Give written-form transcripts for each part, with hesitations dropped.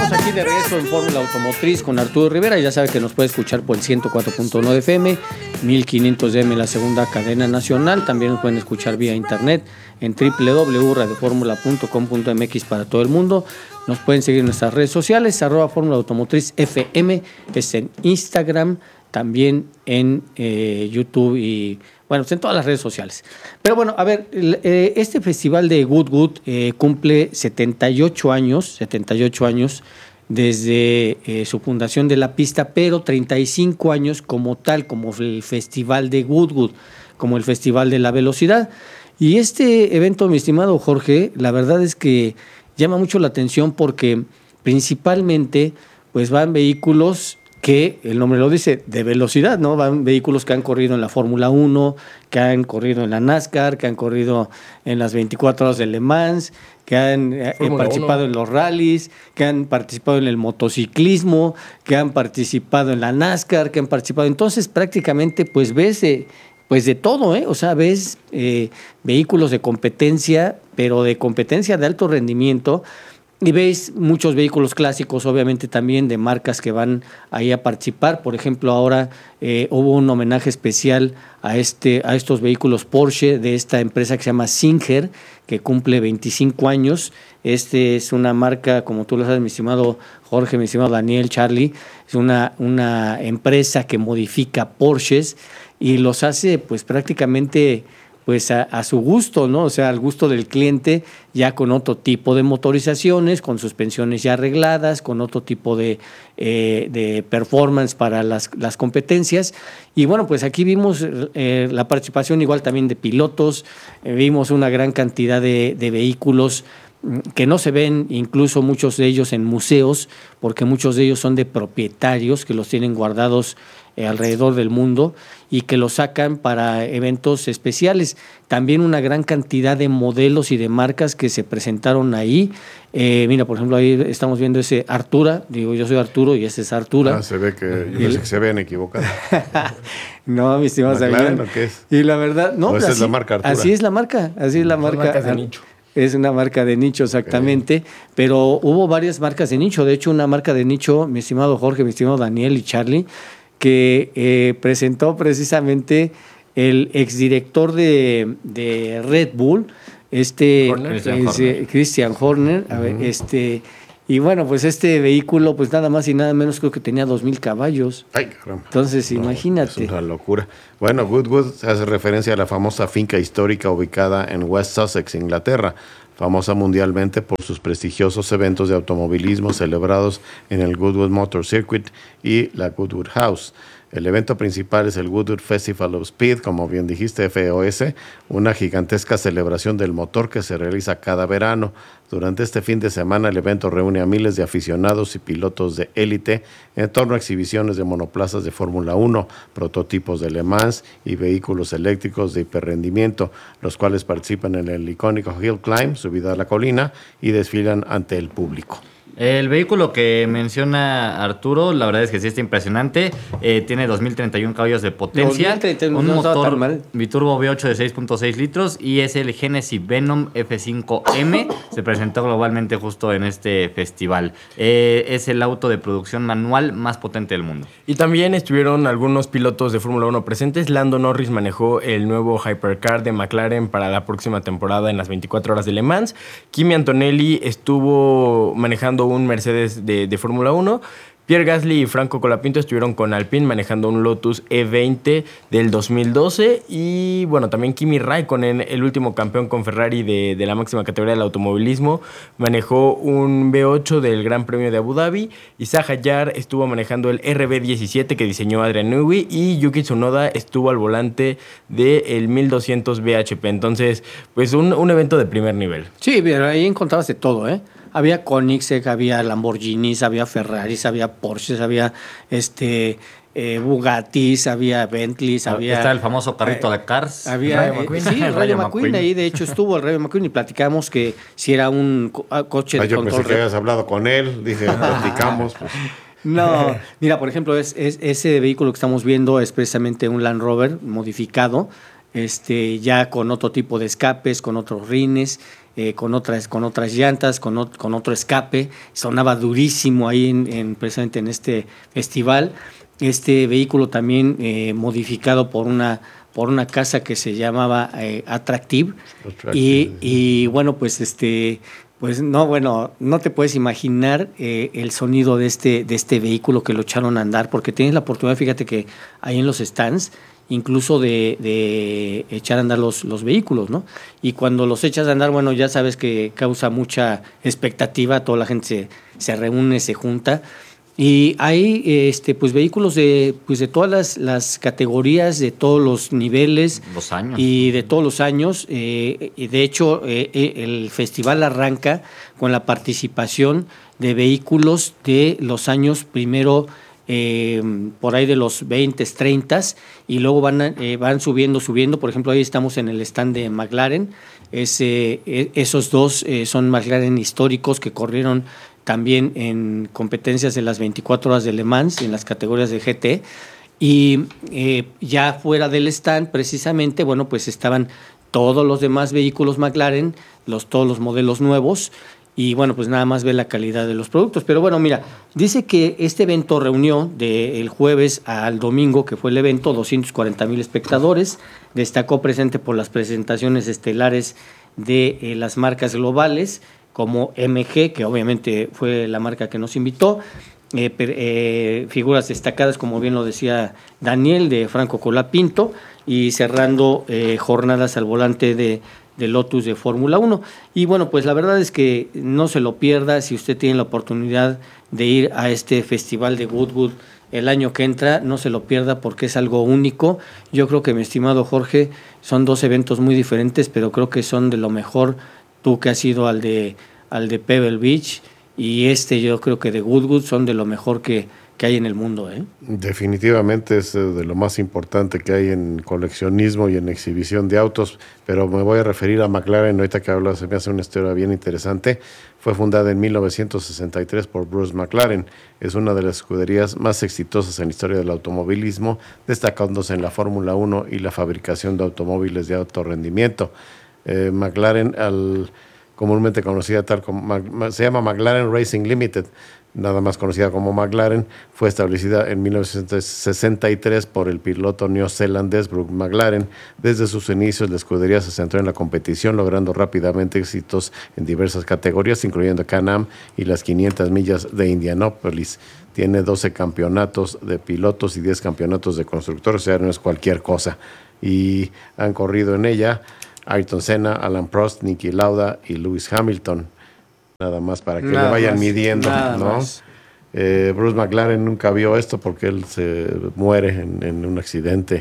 estamos aquí de regreso en Fórmula Automotriz con Arturo Rivera. Ya sabe que nos puede escuchar por el 104.9 FM, 1500 DM en la segunda cadena nacional. También nos pueden escuchar vía internet en www.radioformula.com.mx para todo el mundo. Nos pueden seguir en nuestras redes sociales, @Fórmula Automotriz FM, es en Instagram, también en YouTube y bueno, en todas las redes sociales. Pero bueno, a ver, este festival de Goodwood cumple 78 años desde su fundación de la pista, pero 35 años como tal, como el festival de Goodwood, como el festival de la velocidad. Y este evento, mi estimado Jorge, la verdad es que llama mucho la atención porque principalmente pues van vehículos que, el nombre lo dice, de velocidad, ¿no? Van vehículos que han corrido en la Fórmula 1, que han corrido en la NASCAR, que han corrido en las 24 horas de Le Mans, que han participado en los rallies, que han participado en el motociclismo, que han participado en la NASCAR, que han participado. Entonces, prácticamente, pues ves pues de todo, ¿eh? O sea, ves vehículos de competencia, pero de competencia de alto rendimiento. Y veis muchos vehículos clásicos, obviamente también de marcas que van ahí a participar. Por ejemplo, ahora hubo un homenaje especial a estos vehículos Porsche de esta empresa que se llama Singer, que cumple 25 años. Es una marca, como tú lo sabes, mi estimado Jorge, mi estimado Daniel, Charlie, es una empresa que modifica Porsches y los hace pues prácticamente pues a su gusto, ¿no? O sea, al gusto del cliente, ya con otro tipo de motorizaciones, con suspensiones ya arregladas, con otro tipo de performance para las competencias. Y bueno, pues aquí vimos la participación igual también de pilotos, vimos una gran cantidad de vehículos que no se ven, incluso muchos de ellos en museos, porque muchos de ellos son de propietarios que los tienen guardados alrededor del mundo y que los sacan para eventos especiales. También una gran cantidad de modelos y de marcas que se presentaron ahí. Mira, por ejemplo, ahí estamos viendo ese Artura. Digo, yo soy Arturo y ese es Artura. Se ve que, yo pensé que se habían equivocado. No, mi estimado McLaren, ¿o qué es? Y la verdad, no. Esa es la marca Artura. Así es la marca, así es la marca. Marcas de nicho. Es una marca de nicho, exactamente, pero hubo varias marcas de nicho. De hecho, una marca de nicho, mi estimado Jorge, mi estimado Daniel y Charlie, que presentó precisamente el exdirector de Red Bull, Christian Horner. A ver, y bueno, pues este vehículo, pues nada más y nada menos, creo que tenía 2,000 caballos. Ay, caramba. Entonces, imagínate. Es una locura. Bueno, Goodwood hace referencia a la famosa finca histórica ubicada en West Sussex, Inglaterra, famosa mundialmente por sus prestigiosos eventos de automovilismo celebrados en el Goodwood Motor Circuit y la Goodwood House. El evento principal es el Goodwood Festival of Speed, como bien dijiste, FOS, una gigantesca celebración del motor que se realiza cada verano. Durante este fin de semana el evento reúne a miles de aficionados y pilotos de élite en torno a exhibiciones de monoplazas de Fórmula 1, prototipos de Le Mans y vehículos eléctricos de hiperrendimiento, los cuales participan en el icónico Hill Climb, subida a la colina, y desfilan ante el público. El vehículo que menciona Arturo, la verdad es que sí está impresionante. Tiene 2,031 caballos de potencia, 2031, un no estaba motor tan mal. biturbo V8 de 6.6 litros y es el Genesis Venom F5M. Se presentó globalmente justo en este festival. Es el auto de producción manual más potente del mundo. Y también estuvieron algunos pilotos de Fórmula 1 presentes. Lando Norris manejó el nuevo Hypercar de McLaren para la próxima temporada en las 24 horas de Le Mans. Kimi Antonelli estuvo manejando un Mercedes de Fórmula 1. Pierre Gasly y Franco Colapinto estuvieron con Alpine manejando un Lotus E20 del 2012. Y bueno, también Kimi Raikkonen, el último campeón con Ferrari de la máxima categoría del automovilismo, manejó un V8 del Gran Premio de Abu Dhabi. Isaac Hayar estuvo manejando el RB17 que diseñó Adrian Newey. Y Yuki Tsunoda estuvo al volante del 1200 BHP. Entonces, pues un evento de primer nivel. Sí, pero ahí encontrabas de todo, ¿eh? Había Koenigsegg, había Lamborghinis, había Ferraris, había Porsches, había Bugattis, había Bentleys, había... Está el famoso carrito de Cars. Había, sí, el Rayo McQueen, ahí de hecho estuvo el Rayo McQueen y platicamos que si era un coche de Yo control... pensé que habías hablado con él, dije, platicamos. Pues. No, mira, por ejemplo, ese vehículo que estamos viendo es precisamente un Land Rover modificado. ya con otro tipo de escapes, con otros rines, con otras llantas, con otro escape. Sonaba durísimo ahí precisamente en este festival. Este vehículo también modificado por una casa que se llamaba Attractive. Y bueno, pues pues no te puedes imaginar el sonido de este vehículo que lo echaron a andar, porque tienes la oportunidad, fíjate que ahí en los stands, incluso de echar a andar los vehículos, ¿no? Y cuando los echas a andar, bueno, ya sabes que causa mucha expectativa, toda la gente se reúne, se junta. Y hay pues vehículos de todas las categorías, de todos los niveles, los años. Y de todos los años. Y de hecho, el festival arranca con la participación de vehículos de los años primero, por ahí de los 20, 30, y luego van subiendo. Por ejemplo, ahí estamos en el stand de McLaren. Esos dos son McLaren históricos que corrieron también en competencias de las 24 horas de Le Mans, en las categorías de GT. Y ya fuera del stand, precisamente, bueno, pues estaban todos los demás vehículos McLaren, todos los modelos nuevos, y bueno, pues nada más ve la calidad de los productos. Pero bueno, mira, dice que este evento reunió del jueves al domingo, que fue el evento, 240,000 espectadores. Destacó presente por las presentaciones estelares de las marcas globales, como MG, que obviamente fue la marca que nos invitó, figuras destacadas, como bien lo decía Daniel, de Franco Colapinto, y cerrando jornadas al volante de Lotus de Fórmula 1. Y bueno, pues la verdad es que no se lo pierda si usted tiene la oportunidad de ir a este festival de Goodwood el año que entra, no se lo pierda porque es algo único. Yo creo que, mi estimado Jorge, son dos eventos muy diferentes, pero creo que son de lo mejor. Tú que has ido al de Pebble Beach, y yo creo que de Goodwood son de lo mejor que hay en el mundo, ¿eh? Definitivamente es de lo más importante que hay en coleccionismo y en exhibición de autos, pero me voy a referir a McLaren. Ahorita que hablas, se me hace una historia bien interesante. Fue fundada en 1963 por Bruce McLaren. Es una de las escuderías más exitosas en la historia del automovilismo, destacándose en la Fórmula 1 y la fabricación de automóviles de alto rendimiento. McLaren, comúnmente conocida se llama McLaren Racing Limited, nada más conocida como McLaren, fue establecida en 1963 por el piloto neozelandés Brooke McLaren. Desde sus inicios, la escudería se centró en la competición, logrando rápidamente éxitos en diversas categorías, incluyendo Can-Am y las 500 millas de Indianápolis. Tiene 12 campeonatos de pilotos y 10 campeonatos de constructores, o sea, no es cualquier cosa. Y han corrido en ella Ayrton Senna, Alain Prost, Niki Lauda y Lewis Hamilton. Nada más para que le vayan midiendo, ¿no? Bruce McLaren nunca vio esto porque él se muere en un accidente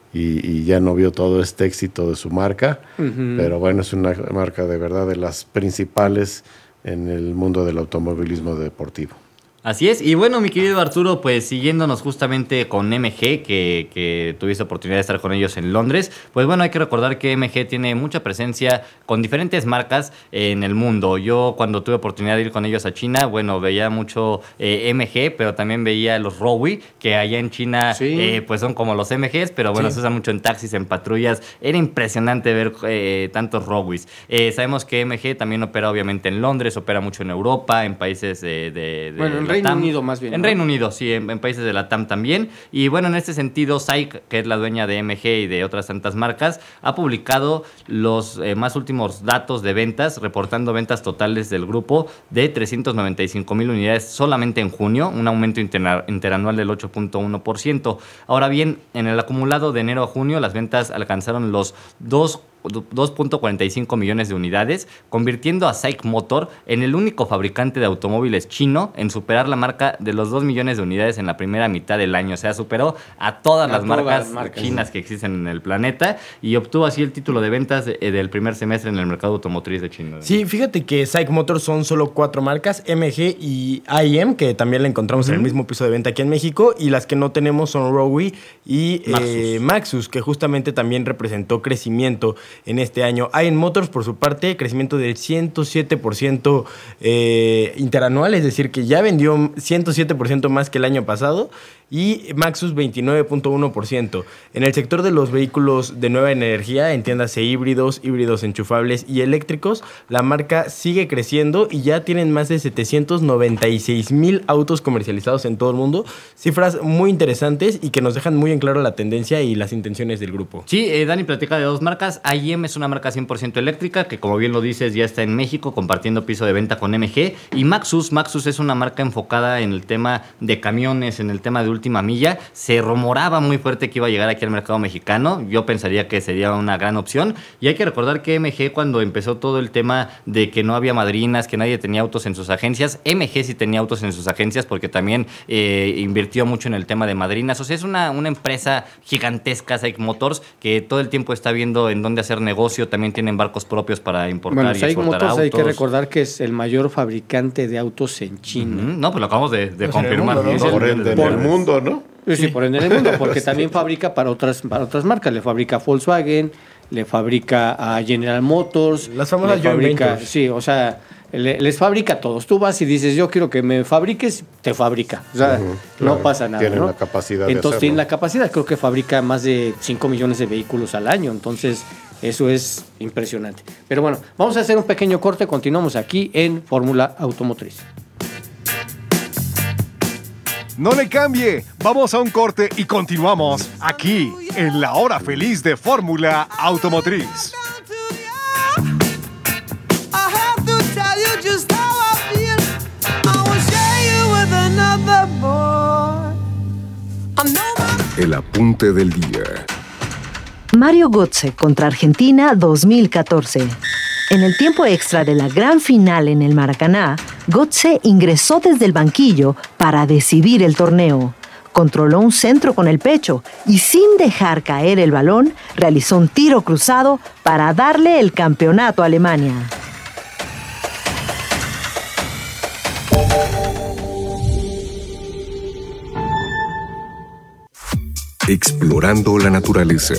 y ya no vio todo este éxito de su marca. Pero bueno, es una marca de verdad de las principales en el mundo del automovilismo deportivo. Así es, y bueno, mi querido Arturo, pues siguiéndonos justamente con MG, que tuviste oportunidad de estar con ellos en Londres, pues bueno, hay que recordar que MG tiene mucha presencia con diferentes marcas en el mundo. Yo cuando tuve oportunidad de ir con ellos a China, bueno, veía mucho MG, pero también veía los Rowi, que allá en China pues son como los MGs, pero bueno, se usan mucho en taxis, en patrullas. Era impresionante ver tantos Rowis. Sabemos que MG también opera obviamente en Londres, opera mucho en Europa, en países bueno, en Reino Unido más bien. En Reino Unido, sí, en países de la TAM también. Y bueno, en este sentido, SAIC, que es la dueña de MG y de otras tantas marcas, ha publicado los más últimos datos de ventas, reportando ventas totales del grupo de 395,000 unidades solamente en junio, un aumento interanual del 8.1%. Ahora bien, en el acumulado de enero a junio, las ventas alcanzaron los 2.45 millones de unidades, convirtiendo a SAIC Motor en el único fabricante de automóviles chino en superar la marca de los 2 millones de unidades en la primera mitad del año. O sea, superó a todas las marcas chinas que existen en el planeta y obtuvo así el título de ventas del primer semestre en el mercado automotriz de China. Sí, fíjate que SAIC Motor son solo 4 marcas, MG y IM, que también la encontramos en el mismo piso de venta aquí en México, y las que no tenemos son Rowi y Maxus, que justamente también representó crecimiento en este año. IM Motors, por su parte, crecimiento del 107% interanual, es decir, que ya vendió 107% más que el año pasado. y Maxus 29.1%. En el sector de los vehículos de nueva energía, entiéndase híbridos enchufables y eléctricos, la marca sigue creciendo y ya tienen más de 796,000 autos comercializados en todo el mundo. Cifras muy interesantes y que nos dejan muy en claro la tendencia y las intenciones del grupo. Sí, Dani platica de dos marcas. IM es una marca 100% eléctrica que, como bien lo dices, ya está en México compartiendo piso de venta con MG. Y Maxus es una marca enfocada en el tema de camiones, en el tema de última milla. Se rumoraba muy fuerte que iba a llegar aquí al mercado mexicano. Yo pensaría que sería una gran opción. Y hay que recordar que MG, cuando empezó todo el tema de que no había madrinas, que nadie tenía autos en sus agencias, MG sí tenía autos en sus agencias porque también invirtió mucho en el tema de madrinas. O sea, es una empresa gigantesca, Syke Motors, que todo el tiempo está viendo en dónde hacer negocio. También tienen barcos propios para importar y exportar Motors, autos. hay que recordar que es el mayor fabricante de autos en China. No, pues lo acabamos de confirmar. ¿No? Por ende en el mundo, ¿no? Sí, por ende en el mundo, porque también fabrica para otras marcas. Le fabrica a Volkswagen, le fabrica a General Motors. Las famosas joint ventures. Sí, o sea, les fabrica a todos. Tú vas y dices, yo quiero que me fabriques, te fabrica. O sea, no pasa nada. Tienen ¿no? la capacidad Entonces de hacerlo. tienen la capacidad, creo que fabrica más de 5 millones de vehículos al año. Entonces, eso es impresionante. Pero bueno, vamos a hacer un pequeño corte. Continuamos aquí en Fórmula Automotriz. No le cambie, vamos a un corte y continuamos aquí en la hora feliz de Fórmula Automotriz. El apunte del día. Mario Götze contra Argentina 2014. En el tiempo extra de la gran final en el Maracaná, Götze ingresó desde el banquillo para decidir el torneo. Controló un centro con el pecho y, sin dejar caer el balón, realizó un tiro cruzado para darle el campeonato a Alemania. Explorando la naturaleza.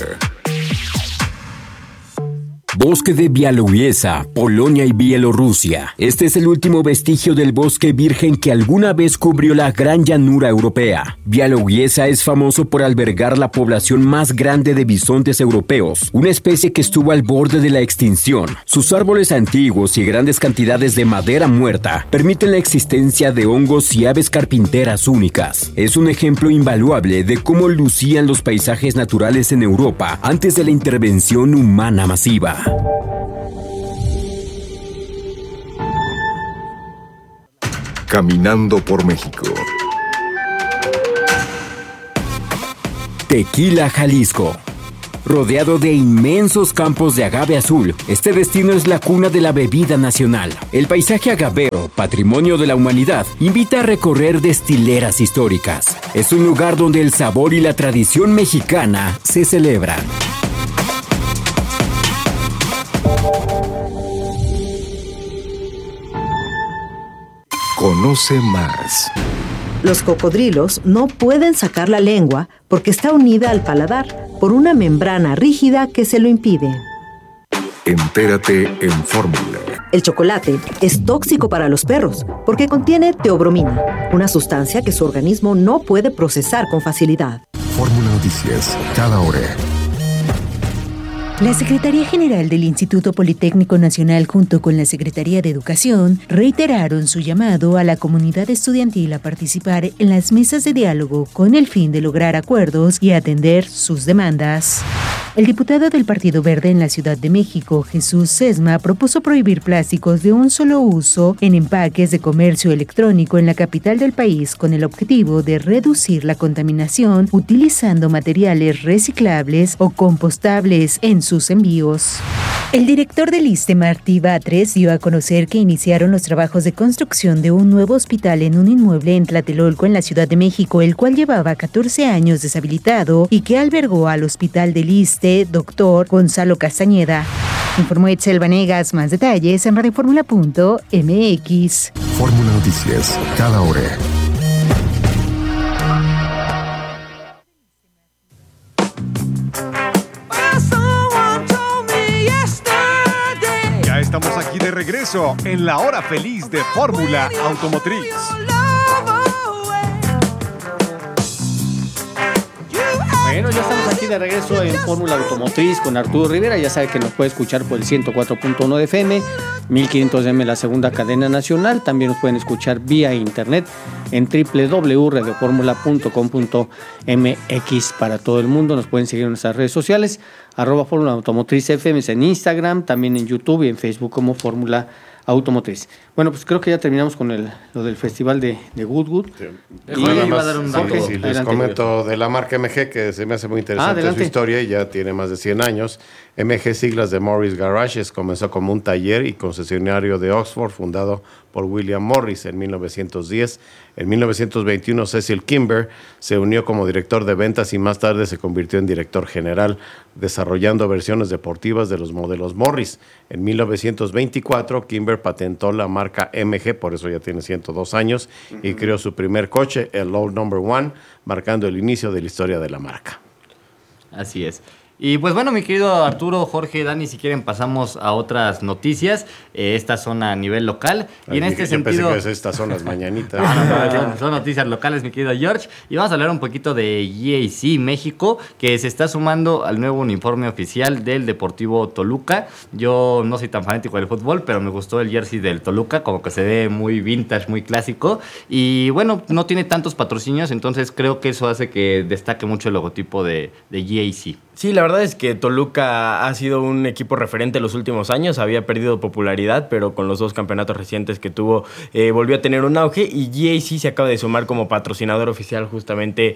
Bosque de Białowieża, Polonia y Bielorrusia. Este es el último vestigio del bosque virgen que alguna vez cubrió la gran llanura europea. Białowieża es famoso por albergar la población más grande de bisontes europeos, una especie que estuvo al borde de la extinción. Sus árboles antiguos y grandes cantidades de madera muerta permiten la existencia de hongos y aves carpinteras únicas. Es un ejemplo invaluable de cómo lucían los paisajes naturales en Europa antes de la intervención humana masiva. Caminando por México. Tequila, Jalisco. Rodeado de inmensos campos de agave azul, este destino es la cuna de la bebida nacional. El paisaje agavero, patrimonio de la humanidad, invita a recorrer destileras históricas. Es un lugar donde el sabor y la tradición mexicana se celebran. Conoce más. Los cocodrilos no pueden sacar la lengua porque está unida al paladar por una membrana rígida que se lo impide. Entérate en Fórmula. El chocolate es tóxico para los perros porque contiene teobromina, una sustancia que su organismo no puede procesar con facilidad. Fórmula Noticias, cada hora. La Secretaría General del Instituto Politécnico Nacional junto con la Secretaría de Educación reiteraron su llamado a la comunidad estudiantil a participar en las mesas de diálogo con el fin de lograr acuerdos y atender sus demandas. El diputado del Partido Verde en la Ciudad de México, Jesús Sesma, propuso prohibir plásticos de un solo uso en empaques de comercio electrónico en la capital del país con el objetivo de reducir la contaminación utilizando materiales reciclables o compostables en sus envíos. El director del ISSSTE, Martí Batres, dio a conocer que iniciaron los trabajos de construcción de un nuevo hospital en un inmueble en Tlatelolco, en la Ciudad de México, el cual llevaba 14 años deshabilitado y que albergó al hospital del ISSSTE, doctor Gonzalo Castañeda. Informó Etzel Vanegas. Más detalles en radioformula.mx. Fórmula Noticias, cada hora. Ya estamos aquí de regreso en la hora feliz de Fórmula Automotriz. de regreso en Fórmula Automotriz con Arturo Rivera. Ya sabe que nos puede escuchar por el 104.1 de FM, 1500 de M, la segunda cadena nacional. También nos pueden escuchar vía internet en www.radioformula.com.mx para todo el mundo. Nos pueden seguir en nuestras redes sociales, @Fórmula Automotriz FM en Instagram, también en YouTube y en Facebook como Fórmula Automotriz. Bueno, pues creo que ya terminamos con lo del festival de Goodwood. Sí. Y iba a dar un dato. Si les Adelante. comento de la marca MG, que se me hace muy interesante su historia y ya tiene más de 100 años. MG, siglas de Morris Garages, comenzó como un taller y concesionario de Oxford fundado por William Morris en 1910. En 1921, Cecil Kimber se unió como director de ventas y más tarde se convirtió en director general, desarrollando versiones deportivas de los modelos Morris. En 1924, Kimber patentó la marca MG, por eso ya tiene 102 años, y creó su primer coche, el Low No. 1, marcando el inicio de la historia de la marca. Así es. Y pues bueno, mi querido Arturo, Jorge, Dani, si quieren pasamos a otras noticias. Estas son a nivel local. Y en este sentido... Pensé que estas son las mañanitas. Son noticias locales, mi querido George. Y vamos a hablar un poquito de GAC México, que se está sumando al nuevo uniforme oficial del Deportivo Toluca. Yo no soy tan fanático del fútbol, pero me gustó el jersey del Toluca, como que se ve muy vintage, muy clásico. Y bueno, no tiene tantos patrocinios, entonces creo que eso hace que destaque mucho el logotipo de GAC. Sí, la verdad es que Toluca ha sido un equipo referente en los últimos años. Había perdido popularidad, pero con los 2 campeonatos recientes que tuvo, volvió a tener un auge. Y GAC se acaba de sumar como patrocinador oficial justamente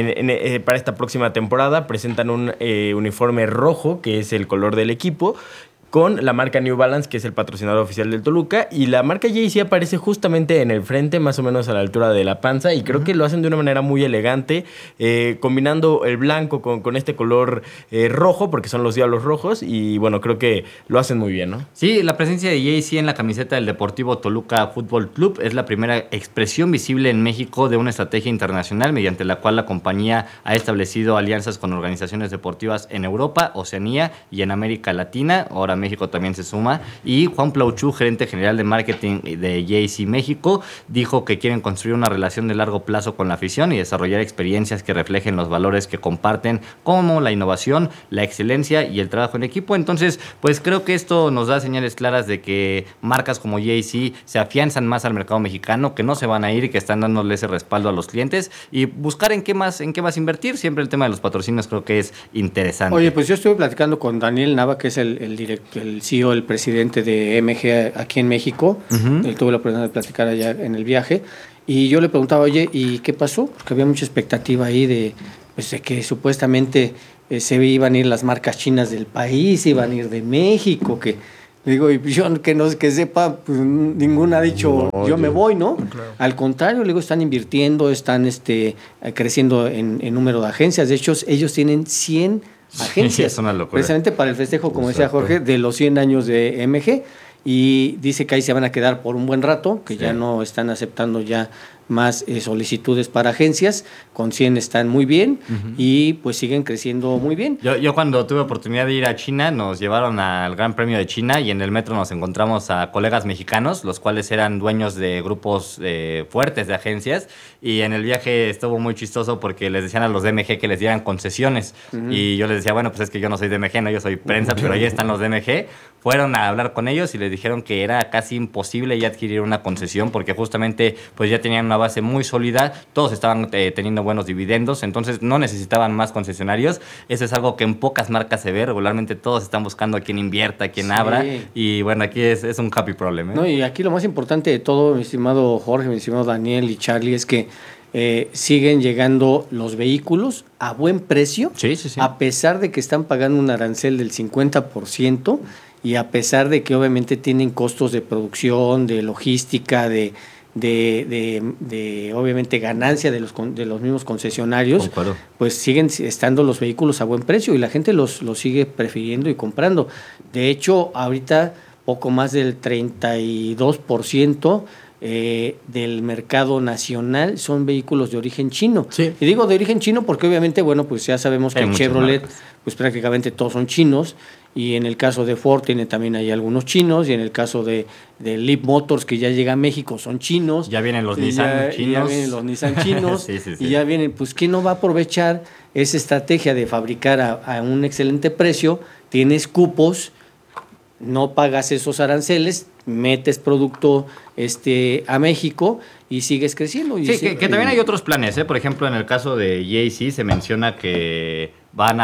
para esta próxima temporada. Presentan un uniforme rojo, que es el color del equipo, con la marca New Balance, que es el patrocinador oficial del Toluca, y la marca GAC aparece justamente en el frente, más o menos a la altura de la panza, y creo que lo hacen de una manera muy elegante, combinando el blanco con este color rojo, porque son los Diablos Rojos, y bueno, creo que lo hacen muy bien, ¿no? Sí, la presencia de GAC en la camiseta del Deportivo Toluca Fútbol Club es la primera expresión visible en México de una estrategia internacional mediante la cual la compañía ha establecido alianzas con organizaciones deportivas en Europa, Oceanía y en América Latina. Ahora México también se suma. Y Juan Plauchú, gerente general de marketing de GAC México, dijo que quieren construir una relación de largo plazo con la afición y desarrollar experiencias que reflejen los valores que comparten, como la innovación, la excelencia y el trabajo en equipo. Entonces, pues creo que esto nos da señales claras de que marcas como GAC se afianzan más al mercado mexicano, que no se van a ir y que están dándole ese respaldo a los clientes y buscar en qué más invertir. Siempre el tema de los patrocinios creo que es interesante. Oye, pues yo estuve platicando con Daniel Nava, que es el CEO, el presidente de MG aquí en México. Él tuvo la oportunidad de platicar allá en el viaje. Y yo le preguntaba, oye, ¿y qué pasó? Porque había mucha expectativa ahí de que supuestamente se iban a ir las marcas chinas del país, iban a ir de México, que... Digo, y yo que sepa, pues ninguna ha dicho yo me voy, ¿no? Claro. Al contrario, digo, están invirtiendo, están creciendo en número de agencias. De hecho, ellos tienen 100 agencias. Es una locura. Precisamente para el festejo, como decía Jorge, de los 100 años de MG. Y dice que ahí se van a quedar por un buen rato, que ya no están aceptando ya más solicitudes para agencias. Con 100 están muy bien y pues siguen creciendo muy bien. Yo cuando tuve oportunidad de ir a China, nos llevaron al Gran Premio de China y en el metro nos encontramos a colegas mexicanos, los cuales eran dueños de grupos fuertes de agencias, y en el viaje estuvo muy chistoso porque les decían a los DMG que les dieran concesiones y yo les decía, bueno, pues es que yo no soy DMG, no, yo soy prensa, pero ahí están los DMG. Fueron a hablar con ellos y les dijeron que era casi imposible ya adquirir una concesión porque justamente pues ya tenían una base muy sólida, todos estaban teniendo buenos dividendos, entonces no necesitaban más concesionarios. Eso es algo que en pocas marcas se ve, regularmente todos están buscando a quien invierta, a quien abra, y bueno, aquí es un happy problem, ¿eh? No, y aquí lo más importante de todo, mi estimado Jorge, mi estimado Daniel y Charlie, es que siguen llegando los vehículos a buen precio, a pesar de que están pagando un arancel del 50%, y a pesar de que obviamente tienen costos de producción, de logística, de obviamente ganancia de los mismos concesionarios, pues siguen estando los vehículos a buen precio y la gente los sigue prefiriendo y comprando. De hecho, ahorita poco más del 32% del mercado nacional son vehículos de origen chino. Sí. Y digo de origen chino porque obviamente, bueno, pues ya sabemos que Hay el muchas Chevrolet, marcas. pues prácticamente todos son chinos. Y en el caso de Ford tiene también hay algunos chinos. Y en el caso de Leap Motors, que ya llega a México, son chinos. Ya vienen los Y Nissan y ya chinos. vienen los Nissan chinos. Sí. Y ya vienen, pues ¿quién no va a aprovechar esa estrategia de fabricar a un excelente precio? Tienes cupos, no pagas esos aranceles, metes producto a México y sigues creciendo. Y Sí, que también hay otros planes, ¿eh? Por ejemplo, en el caso de JC se menciona que van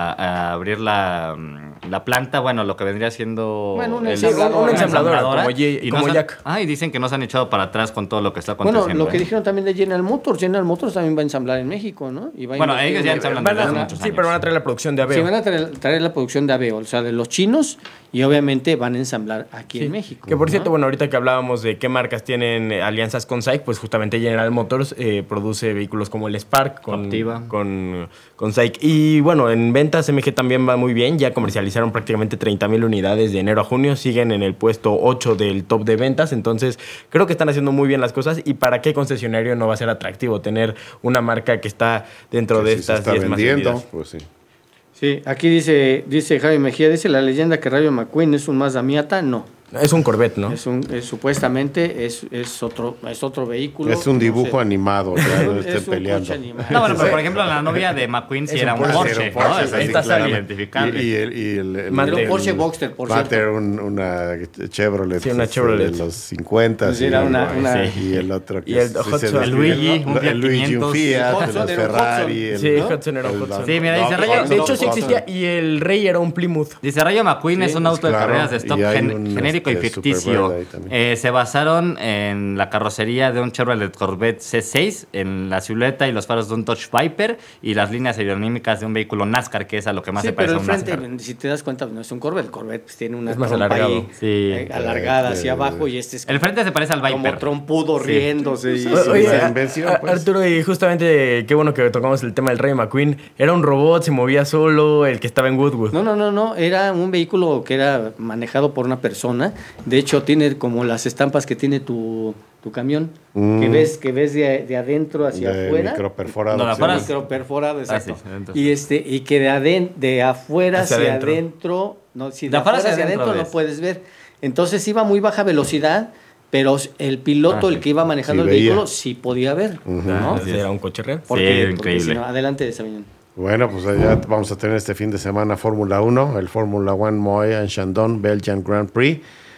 a abrir la planta, bueno, lo que vendría siendo Bueno, una el- ensambladora. una Una ensambladora, ensambladora, como no se han- Jack. y dicen que no se han echado para atrás con todo lo que está Bueno, aconteciendo. lo que ¿eh? dijeron también de General Motors también va a ensamblar en México, ¿no? Y va a Bueno, invertir ellos ya en- ensamblan Van desde hace a- muchos sí, años. pero van a traer la producción de Aveo. Sí, van a traer la producción de Aveo, o sea, de los chinos, y obviamente van a ensamblar aquí Sí. en México. Que por ¿no? cierto, bueno, ahorita que hablábamos de qué marcas tienen alianzas con SAIC, pues justamente General Motors produce vehículos como el Spark Optiva. con SAIC. Y bueno, en ventas MG también va muy bien, ya comercializaron prácticamente 30,000 unidades de enero a junio, siguen en el puesto 8 del top de ventas, entonces creo que están haciendo muy bien las cosas. ¿Y para qué concesionario no va a ser atractivo tener una marca que está dentro Que de si se estas está 10 más vendiendo, vendidas? pues sí. Sí, aquí dice Javi Mejía, dice la leyenda que Rayo McQueen es un Mazda Miata, no. Es un Corvette, ¿no? Supuestamente es otro vehículo. Es un no dibujo sé. animado, ya no Es esté un peleando. coche animado. No, bueno, pero por ejemplo, la novia de McQueen sí Es era un un Porsche, Porsche, ¿no? sí, Ahí sí, está claro. identificable. Y el Mater. Pero Porsche Boxster, por Mater, una Chevrolet, Sí, una Chevrolet. de los 50. Pues era una- Y el otro Y el Hudson. El Luigi, un Fiat el Luigi, 500. un Fiat, Hudson el era un Ferrari. Hudson. Sí, el- Hudson era un el- Hudson. Sí, mira, dice No, Rayo- De hecho, sí Hudson. existía y el Rey era un Plymouth. Dice Rayo McQueen es un auto de claro, carreras de stock y hay un, genérico y ficticio. Superbird ahí también. Se basaron en la carrocería de un Chevrolet Corvette C6, en la silueta y los faros de un Dodge Viper y las líneas aerodinámicas de un vehículo NASCAR, que es a lo que más Sí, se parece pero a el un frente, NASCAR. si te das cuenta, no es un Corvette. El Corvette pues, tiene una Es más trompa alargado. ahí, Sí. alargada hacia abajo y este es El frente se parece al como Viper. trompudo Sí. riéndose. y- Oye, la invención, pues. Arturo, y justamente qué bueno que tocamos el tema del Rey McQueen. Era un robot, se movía solo, el que estaba en Woodwood. No, era un vehículo que era manejado por una persona. De hecho, tiene como las estampas que tiene tu camión, que ves de adentro hacia De afuera. microperforado. No, la sí. fuera- Microperforado, exacto. sí, adentro. Y que de afuera Hacia hacia adentro. adentro, no, si de De afuera afuera hacia hacia adentro adentro no ves. puedes ver. Entonces iba a muy baja velocidad, pero el piloto, Ah, el que iba manejando Sí el veía. vehículo, sí podía ver. ¿no? Ese era un coche real. Porque increíble. si no, adelante, Sabiñón. Bueno, pues ya vamos a tener este fin de semana Fórmula 1, el Fórmula 1 Moët en Chandon, Belgian Grand Prix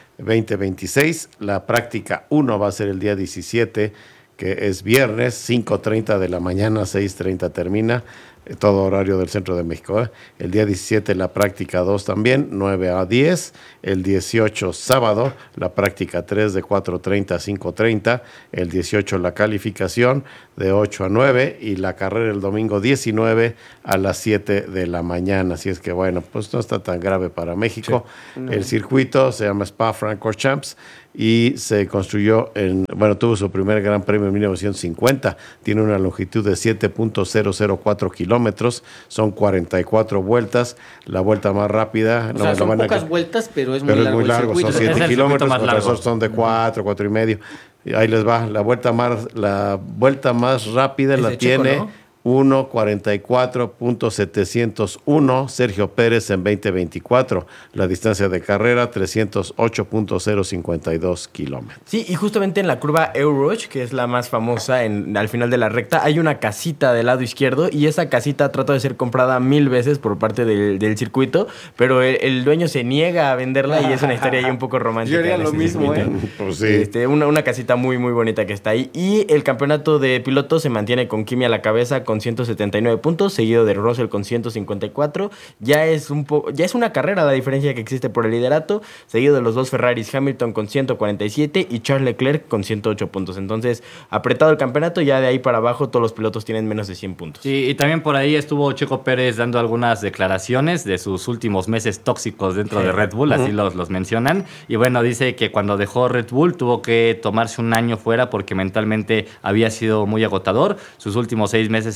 2026. La práctica 1 va a ser el día 17, que es viernes, 5:30 de la mañana, 6:30 termina, todo horario del centro de México. El día 17 la práctica 2 también, 9 a 10. El 18 sábado, la práctica 3 de 4:30 a 5:30. El 18 la calificación de 8 a 9 y la carrera el domingo 19 a las 7 de la mañana. Así es que bueno, pues no está tan grave para México. El circuito se llama Spa-Francorchamps y se construyó tuvo su primer gran premio en 1950. Tiene una longitud de 7.004 kilómetros, son 44 vueltas. La vuelta más rápida, O sea, son pocas vueltas, pero es muy largo. el son circuito. Es 7 el kilómetros, circuito más otras largo. son de 4 y medio. Y ahí les va, la vuelta más rápida Es la de Checo, tiene ¿no? 1:44.701 Sergio Pérez en 2024. La distancia de carrera 308.052 kilómetros. Sí, y justamente en la curva Euroch, que es la más famosa al final de la recta, hay una casita del lado izquierdo y esa casita trata de ser comprada 1000 veces por parte del circuito, pero el dueño se niega a venderla y es una historia ahí un poco romántica. Yo haría en lo ese mismo, circuito. Pues sí. Una casita muy, muy bonita que está ahí. Y el campeonato de pilotos se mantiene con Kimi a la cabeza con 179 puntos, seguido de Russell con 154. Ya es una carrera la diferencia que existe por el liderato, seguido de los dos Ferraris, Hamilton con 147 y Charles Leclerc con 108 puntos. Entonces, apretado el campeonato, ya de ahí para abajo todos los pilotos tienen menos de 100 puntos. Sí, y también por ahí estuvo Checo Pérez dando algunas declaraciones de sus últimos meses tóxicos dentro de Red Bull, así los mencionan. Y bueno, dice que cuando dejó Red Bull tuvo que tomarse un año fuera porque mentalmente había sido muy agotador. Sus últimos 6 meses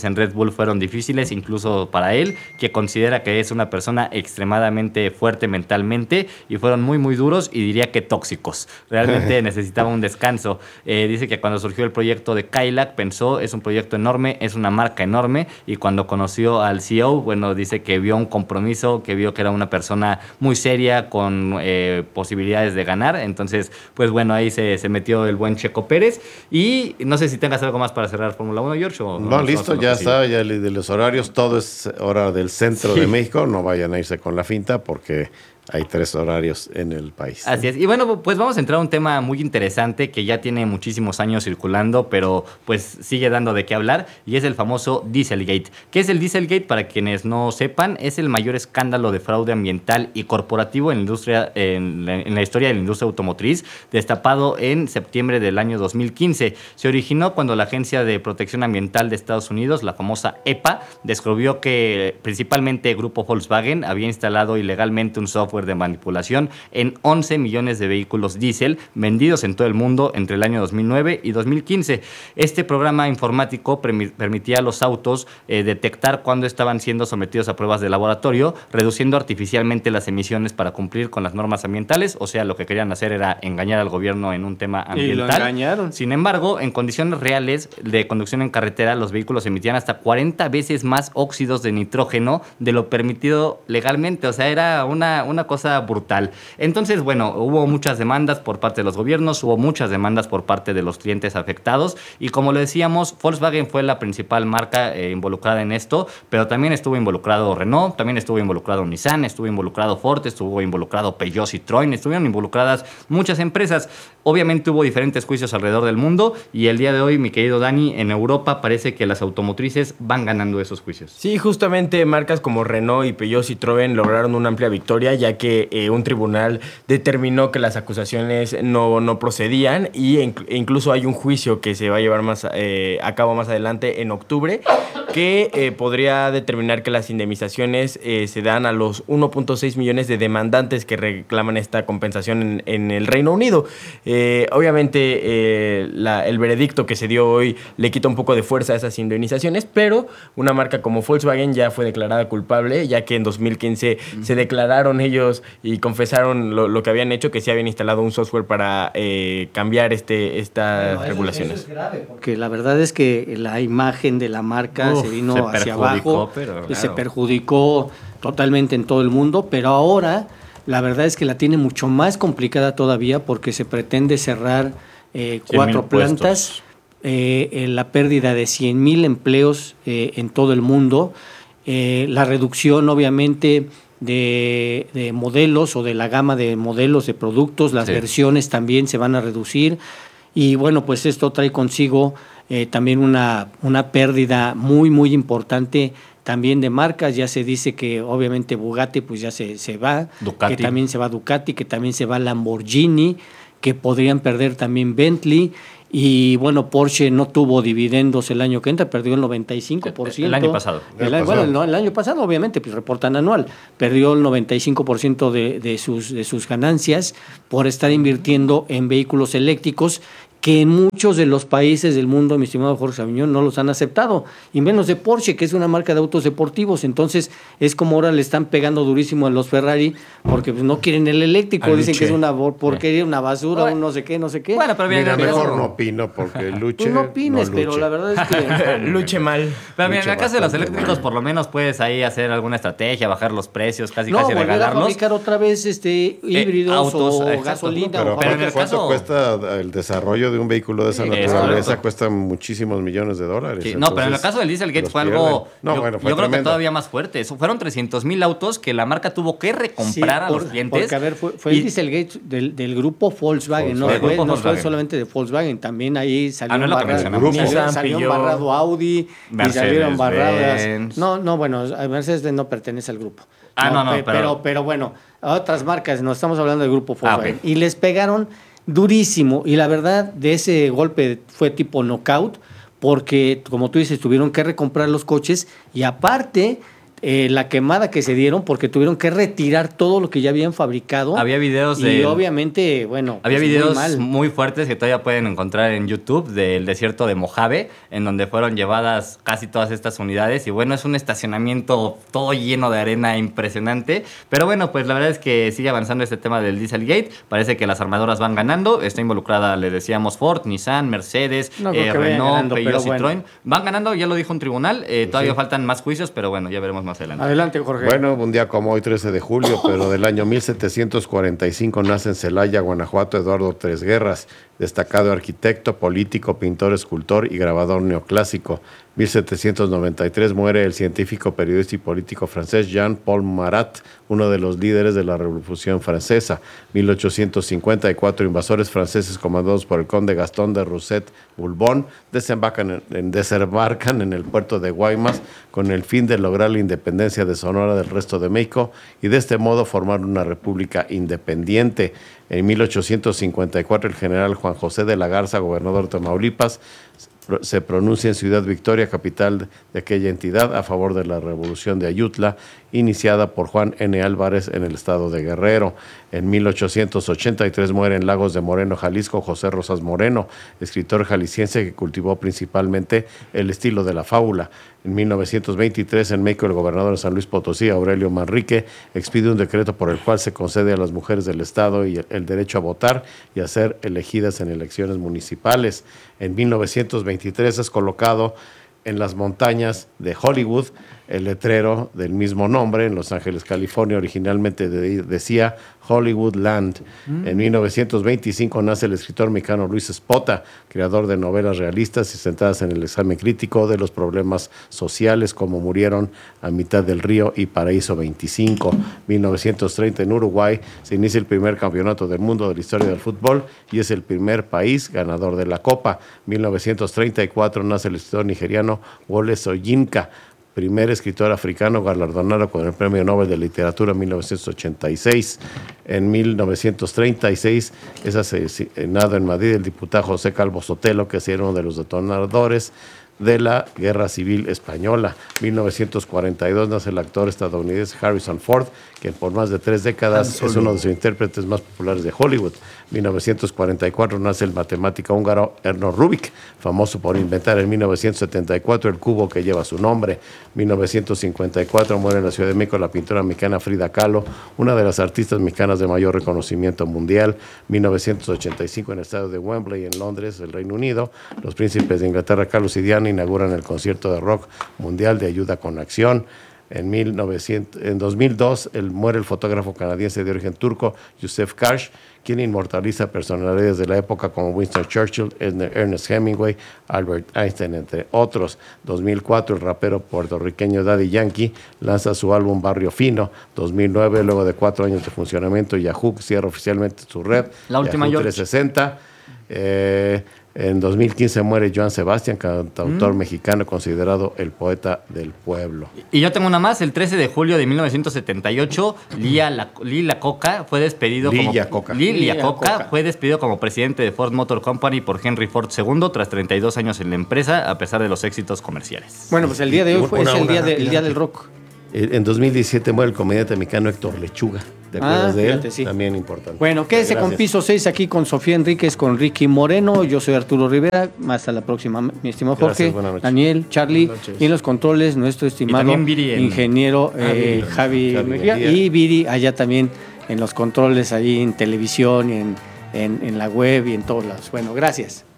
en Red Bull fueron difíciles, incluso para él, que considera que es una persona extremadamente fuerte mentalmente y fueron muy, muy duros y diría que tóxicos. Realmente necesitaba un descanso. Dice que cuando surgió el proyecto de Cadillac pensó, es un proyecto enorme, es una marca enorme, y cuando conoció al CEO, bueno, dice que vio un compromiso, que vio que era una persona muy seria, con posibilidades de ganar. Entonces, pues bueno, ahí se metió el buen Checo Pérez. Y no sé si tengas algo más para cerrar Fórmula 1, George. O no, listo, ya está, ya de los horarios, todo es hora del centro de México, no vayan a irse con la finta porque hay 3 horarios en el país. Así es. Y bueno, pues vamos a entrar a un tema muy interesante que ya tiene muchísimos años circulando, pero pues sigue dando de qué hablar, y es el famoso Dieselgate. ¿Qué es el Dieselgate? Para quienes no sepan, es el mayor escándalo de fraude ambiental y corporativo en la industria, en la historia de la industria automotriz, destapado en septiembre del año 2015. Se originó cuando la Agencia de Protección Ambiental de Estados Unidos, la famosa EPA, descubrió que principalmente el grupo Volkswagen había instalado ilegalmente un software de manipulación en 11 millones de vehículos diésel vendidos en todo el mundo entre el año 2009 y 2015. Este programa informático permitía a los autos detectar cuándo estaban siendo sometidos a pruebas de laboratorio, reduciendo artificialmente las emisiones para cumplir con las normas ambientales. O sea, lo que querían hacer era engañar al gobierno en un tema ambiental. Y lo engañaron. Sin embargo, en condiciones reales de conducción en carretera, los vehículos emitían hasta 40 veces más óxidos de nitrógeno de lo permitido legalmente. O sea, era una cosa brutal. Entonces, bueno, hubo muchas demandas por parte de los gobiernos, hubo muchas demandas por parte de los clientes afectados, y como lo decíamos, Volkswagen fue la principal marca involucrada en esto, pero también estuvo involucrado Renault, también estuvo involucrado Nissan, estuvo involucrado Ford, estuvo involucrado Peugeot, Citroën, estuvieron involucradas muchas empresas. Obviamente hubo diferentes juicios alrededor del mundo, y el día de hoy, mi querido Dani, en Europa parece que las automotrices van ganando esos juicios. Sí, justamente marcas como Renault y Peugeot, Citroën lograron una amplia victoria, ya que un tribunal determinó que las acusaciones no procedían, e incluso hay un juicio que se va a llevar a cabo más adelante en octubre, que podría determinar que las indemnizaciones se dan a los 1.6 millones de demandantes que reclaman esta compensación en el Reino Unido. Obviamente el veredicto que se dio hoy le quita un poco de fuerza a esas indemnizaciones, pero una marca como Volkswagen ya fue declarada culpable, ya que en 2015 se declararon ellos y confesaron lo que habían hecho, que sí habían instalado un software para cambiar estas regulaciones. Eso es grave, porque la verdad es que la imagen de la marca se vino hacia abajo, claro. Se perjudicó totalmente en todo el mundo, pero ahora la verdad es que la tiene mucho más complicada todavía, porque se pretende cerrar 4 plantas, la pérdida de 100,000 empleos en todo el mundo, la reducción obviamente de modelos o de la gama de modelos de productos, las versiones también se van a reducir, y bueno, pues esto trae consigo también una pérdida muy, muy importante también de marcas. Ya se dice que obviamente Bugatti pues ya se va, Ducati. que también se va Ducati, que también se va Lamborghini, que podrían perder también Bentley. Y bueno, Porsche no tuvo dividendos el año que entra, perdió el 95%. El año pasado. El año pasado, obviamente, pues reportan anual. Perdió el 95% de sus ganancias por estar invirtiendo en vehículos eléctricos, que en muchos de los países del mundo, mi estimado Jorge Aviñón, no los han aceptado, y menos de Porsche, que es una marca de autos deportivos. Entonces es como ahora le están pegando durísimo a los Ferrari, porque pues no quieren el eléctrico, dicen que es una porquería, una basura, un no sé qué. Bueno, pero bien, mejor no opino, porque luche. Tú no opines, pero la verdad es que luche mal. Pero bien, en el caso de los eléctricos, por lo menos puedes ahí hacer alguna estrategia, bajar los precios, casi volver regalarlos. a fabricar otra vez híbridos autos, o exacto, gasolina. Pero en el ¿cuánto caso cuesta el desarrollo de un vehículo de esa naturaleza? Cuesta muchísimos millones de dólares. Sí, no, pero en el caso del Dieselgate fue algo, yo creo que todavía más fuerte. Fueron 300,000 autos que la marca tuvo que recomprar a los clientes. Porque, a ver, fue el Dieselgate del grupo Volkswagen, no fue solamente de Volkswagen, también ahí salió embarrado Audi, Mercedes, y salieron embarradas. No, bueno, Mercedes no pertenece al grupo. Pero bueno, a otras marcas, no estamos hablando del grupo Volkswagen. Okay. Y les pegaron durísimo, y la verdad de ese golpe fue tipo knockout, porque como tú dices, tuvieron que recomprar los coches, y aparte la quemada que se dieron porque tuvieron que retirar todo lo que ya habían fabricado. Había videos y obviamente, bueno, había pues videos muy fuertes que todavía pueden encontrar en YouTube del desierto de Mojave, en donde fueron llevadas casi todas estas unidades. Y bueno, es un estacionamiento todo lleno de arena impresionante. Pero bueno, pues la verdad es que sigue avanzando este tema del Dieselgate. Parece que las armadoras van ganando. Está involucrada, le decíamos, Ford, Nissan, Mercedes, Renault, Peugeot, Citroën. Van ganando, ya lo dijo un tribunal. Todavía faltan más juicios, pero bueno, ya veremos más adelante. Adelante, Jorge. Bueno, un día como hoy, 13 de julio, pero del año 1745, nace en Celaya, Guanajuato, Eduardo Tresguerras, destacado arquitecto, político, pintor, escultor y grabador neoclásico. 1793 muere el científico, periodista y político francés Jean-Paul Marat, uno de los líderes de la Revolución Francesa. 1854, invasores franceses comandados por el conde Gastón de Rousset-Bourbon desembarcan en el puerto de Guaymas con el fin de lograr la independencia de Sonora del resto de México y de este modo formar una república independiente. En 1854, el general Juan José de la Garza, gobernador de Tamaulipas, se pronuncia en Ciudad Victoria, capital de aquella entidad, a favor de la revolución de Ayutla, iniciada por Juan N. Álvarez en el estado de Guerrero. En 1883 muere en Lagos de Moreno, Jalisco, José Rosas Moreno, escritor jalisciense que cultivó principalmente el estilo de la fábula. En 1923, en México, el gobernador de San Luis Potosí, Aurelio Manrique, expide un decreto por el cual se concede a las mujeres del estado el derecho a votar y a ser elegidas en elecciones municipales. En 1923 es colocado en las montañas de Hollywood el letrero del mismo nombre en Los Ángeles, California. Originalmente decía Hollywood Land. En 1925 nace el escritor mexicano Luis Espota, creador de novelas realistas y centradas en el examen crítico de los problemas sociales, como Murieron a mitad del río y Paraíso 25. 1930 en Uruguay se inicia el primer campeonato del mundo de la historia del fútbol y es el primer país ganador de la Copa. 1934 nace el escritor nigeriano Wole Soyinka, primer escritor africano galardonado con el Premio Nobel de Literatura en 1986. En 1936 es asesinado en Madrid el diputado José Calvo Sotelo, que era uno de los detonadores de la Guerra Civil Española. 1942 nace el actor estadounidense Harrison Ford, que por más de 3 décadas es uno de los intérpretes más populares de Hollywood. 1944 nace el matemático húngaro Erno Rubik, famoso por inventar en 1974 el cubo que lleva su nombre. 1954 muere en la Ciudad de México la pintora mexicana Frida Kahlo, una de las artistas mexicanas de mayor reconocimiento mundial. 1985 en el estadio de Wembley, en Londres, el Reino Unido, los príncipes de Inglaterra, Carlos y Diana, inauguran el concierto de rock mundial de Ayuda con Acción. En 2002 muere el fotógrafo canadiense de origen turco Yusef Karsh, quien inmortaliza personalidades de la época como Winston Churchill, Ernest Hemingway, Albert Einstein, entre otros. 2004, el rapero puertorriqueño Daddy Yankee lanza su álbum Barrio Fino. 2009, luego de 4 años de funcionamiento, Yahoo cierra oficialmente su red, la última Yahoo 360. En 2015 muere Joan Sebastián, cantautor mexicano considerado el poeta del pueblo. Y yo tengo una más. El 13 de julio de 1978, Lila Coca fue despedido fue despedido como presidente de Ford Motor Company por Henry Ford II tras 32 años en la empresa, a pesar de los éxitos comerciales. Bueno, pues el día de hoy fue el día del rock. En 2017 muere el comediante mexicano Héctor Lechuga. ¿Te acuerdas de él? Sí. También importante. Bueno, quédese con Piso 6 aquí con Sofía Enríquez, con Ricky Moreno. Yo soy Arturo Rivera. Hasta la próxima, mi estimado Jorge, Daniel, Charlie. Y en los controles, nuestro estimado ingeniero Javi Mejía. Y Viri, allá también en los controles, ahí en televisión, en la web y en todos lados. Bueno, gracias.